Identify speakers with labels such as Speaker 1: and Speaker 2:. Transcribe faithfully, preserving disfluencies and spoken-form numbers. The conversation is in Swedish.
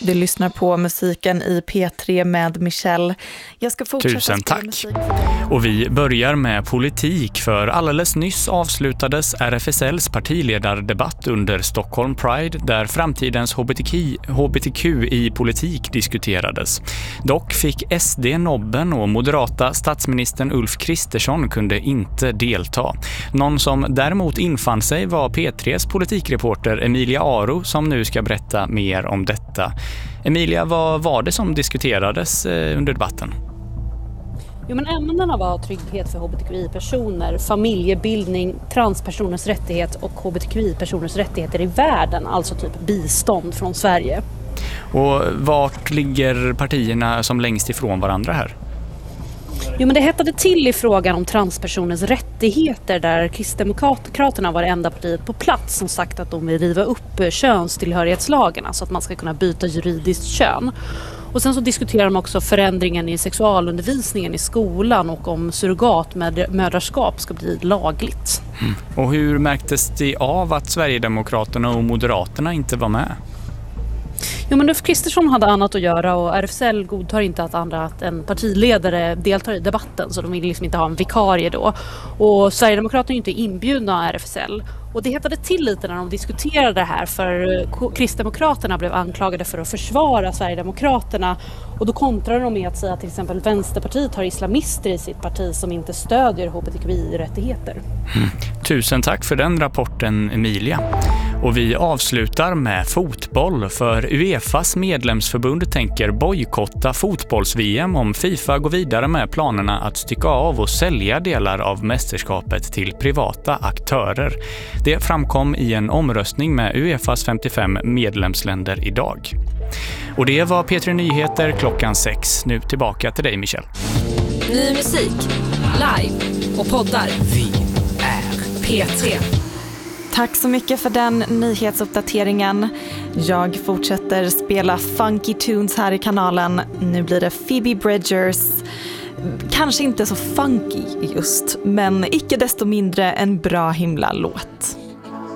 Speaker 1: Du lyssnar på musiken i P tre med Michelle. Jag ska fortsätta.
Speaker 2: Tusen tack. Och vi börjar med politik, för alldeles nyss avslutades R F S L:s partiledardebatt under Stockholm Pride där framtidens H B T Q, H B T Q i politik diskuterades. Dock fick S D nobben och moderata statsministern Ulf Kristersson kunde inte delta. Någon som däremot infann sig var P tre:s politikreporter Emilia Aro som nu ska berätta mer om detta. Emilia, vad var det som diskuterades under debatten?
Speaker 3: Jo, men ämnena var trygghet för H B T Q I-personer, familjebildning, transpersoners rättighet och H B T Q I-personers rättigheter i världen, alltså typ bistånd från Sverige. Och
Speaker 2: vart ligger partierna som längst ifrån varandra här?
Speaker 3: Jo, men det hettade till i frågan om transpersoners rättigheter där Kristdemokraterna var det enda partiet på plats som sagt att de vill riva upp könstillhörighetslagarna så att man ska kunna byta juridiskt kön. Och sen så diskuterar de också förändringen i sexualundervisningen i skolan och om surrogatmödraskap ska bli lagligt.
Speaker 2: Mm. Och hur märktes det av att Sverigedemokraterna och Moderaterna inte var med?
Speaker 3: Jo, men Ulf Kristersson hade annat att göra och R F S L godtar inte att andra att en partiledare deltar i debatten, så de vill liksom inte ha en vikarie då. Och Sverigedemokraterna är inte inbjudna av R F S L. Och det hettade till lite när de diskuterade det här, för Kristdemokraterna blev anklagade för att försvara Sverigedemokraterna. Och då kontrade de med att säga att till exempel Vänsterpartiet har islamister i sitt parti som inte stödjer H B T Q I-rättigheter.
Speaker 2: Mm. Tusen tack för den rapporten, Emilia. Och vi avslutar med fotboll, för UEFAs medlemsförbund tänker bojkotta fotbolls-V M om FIFA går vidare med planerna att stycka av och sälja delar av mästerskapet till privata aktörer. Det framkom i en omröstning med UEFAs femtiofem medlemsländer idag. Och det var P tre Nyheter klockan sex. Nu tillbaka till dig, Michelle.
Speaker 4: Ny musik, live och poddar.
Speaker 5: Vi är
Speaker 4: P tre.
Speaker 1: Tack så mycket för den nyhetsuppdateringen. Jag fortsätter spela funky tunes här i kanalen. Nu blir det Phoebe Bridgers. Kanske inte så funky just, men icke desto mindre en bra himla låt.